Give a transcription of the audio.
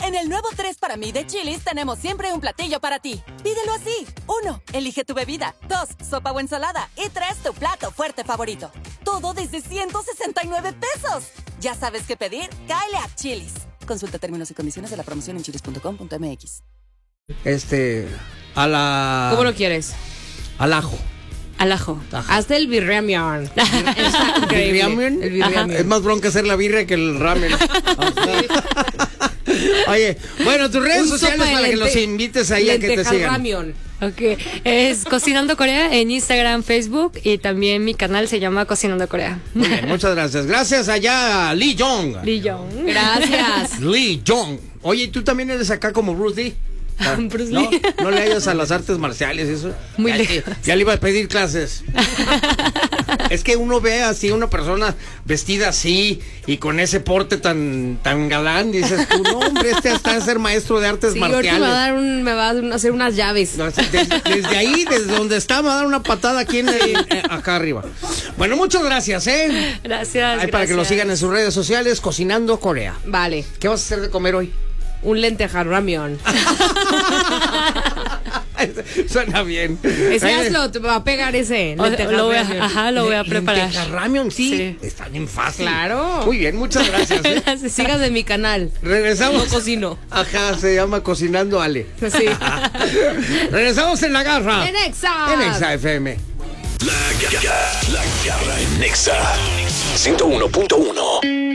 En el nuevo 3 para mí de Chili's tenemos siempre un platillo para ti. Pídelo así. 1. Elige tu bebida. 2. Sopa o ensalada. Y 3. Tu plato fuerte favorito. Todo desde 169 pesos. ¿Ya sabes qué pedir? Cáele a Chili's. Consulta términos y condiciones de la promoción en chilis.com.mx. ¿Cómo lo quieres? Al ajo. Al ajo. Hazte el birramion. ¿Birriamion? El birriamion. Es más bronca hacer la birria que el ramen. Oye, bueno, tus redes sociales para que los invites ahí a que te sigan. Ramion. Ok, es Cocinando Corea en Instagram, Facebook y también mi canal se llama Cocinando Corea. Muy bien, muchas gracias. Gracias allá a Lee Jong. Lee Jong. Gracias. Lee Jong. Oye, ¿tú también eres acá como Bruce Lee? Bruce ¿No? Lee. ¿No le hayas a las artes marciales eso? Muy ya, lejos. ya le iba a pedir clases. Es que uno ve así una persona vestida así y con ese porte tan galán, dices tú, no hombre, está a ser maestro de artes marciales. Ahorita me va a hacer unas llaves. No, desde ahí, desde donde está, me va a dar una patada aquí acá arriba. Bueno, muchas gracias, Gracias. Ahí para que lo sigan en sus redes sociales, Cocinando Corea. Vale. ¿Qué vas a hacer de comer hoy? Un lenteja ramion. Suena bien. Ese hazlo, te va a pegar ese. Lenteja Lo voy ramion. a preparar. Ramion, sí. Sí. Está bien fácil. Claro. Muy bien, muchas gracias. Gracias. Sigas de mi canal. Regresamos. No cocino. Ajá, se llama Cocinando Ale. Sí. Regresamos en La Garra. En Exa. En Exa FM. La Garra en Nexa 101.1.